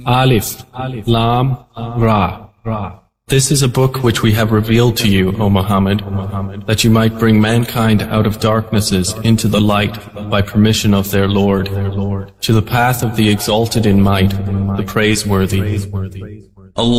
Alif, Lam, Ra. This is a book which we have revealed to you, O Muhammad, that you might bring mankind out of darknesses into the light by permission of their Lord, to the path of the exalted in might, the praiseworthy.